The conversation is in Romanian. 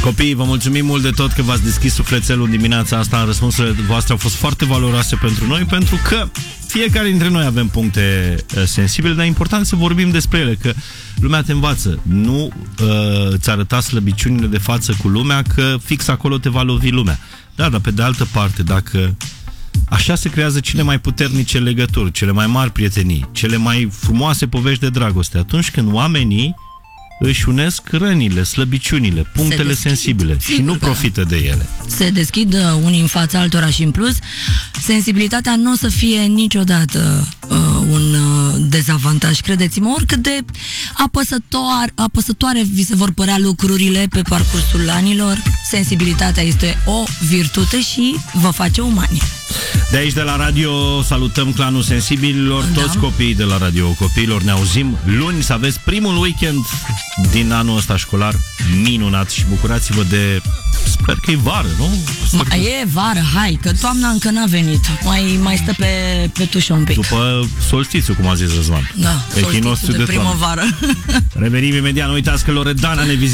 Copii, vă mulțumim mult de tot că v-ați deschis sufletelul în dimineața asta. Răspunsurile voastre au fost foarte valoroase pentru noi, pentru că fiecare dintre noi avem puncte sensibile, dar e important să vorbim despre ele, că lumea te învață. Nu îți arăta slăbiciunile de față cu lumea, că fix acolo te va lovi lumea. Da, dar pe de altă parte, dacă așa se creează cele mai puternice legături, cele mai mari prietenii, cele mai frumoase povești de dragoste, atunci când oamenii își unesc rănile, slăbiciunile, punctele sensibile și nu profită de ele. Se deschid unii în fața altora și în plus, sensibilitatea nu o să fie niciodată un dezavantaj, credeți-mă, oricât de apăsătoare vi se vor părea lucrurile pe parcursul anilor, sensibilitatea este o virtute și vă face umani. De aici, de la radio, salutăm clanul sensibililor, toți copiii de la Radio Copiilor. Ne auzim luni, să aveți primul weekend din anul ăsta școlar minunat și bucurați-vă de... Sper că e vară, nu? E vară, hai, că toamna încă n-a venit. Mai stă pe tușă un pic. După solstițiu, cum a zis Răzvan. Da, solstițiu de primăvară. Revenim imediat, nu uitați că Loredana ne vizitează.